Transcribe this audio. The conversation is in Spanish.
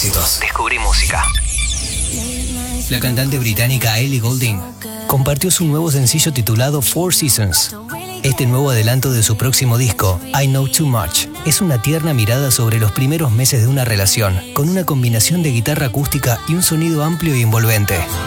éxitos. Descubrí música. La cantante británica Ellie Goulding compartió su nuevo sencillo titulado Four Seasons. Este nuevo adelanto de su próximo disco, I Know Too Much, es una tierna mirada sobre los primeros meses de una relación, con una combinación de guitarra acústica y un sonido amplio y envolvente.